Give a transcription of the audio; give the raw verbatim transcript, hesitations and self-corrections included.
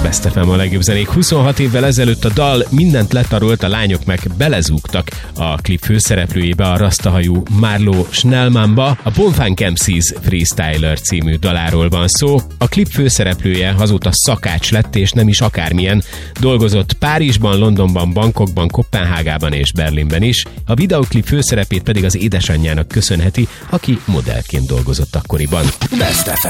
Best ef em a legjobb zenék. huszonhat évvel ezelőtt a dal mindent letarolt, a lányok meg belezúgtak a klip főszereplőjébe, a rasztahajú Marlo Schnellmannba. A Bonfunk em cés Freestyler című daláról van szó. A klip főszereplője azóta szakács lett, és nem is akármilyen. Dolgozott Párizsban, Londonban, Bangkokban, Koppenhágában és Berlinben is. A videoklip főszerepét pedig az édesanyjának köszönheti, aki modellként dolgozott akkoriban. Best ef em.